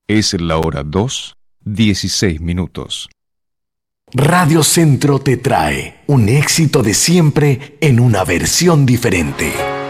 Es la hora 2:16. Radio Centro te trae un éxito de siempre en una versión diferente.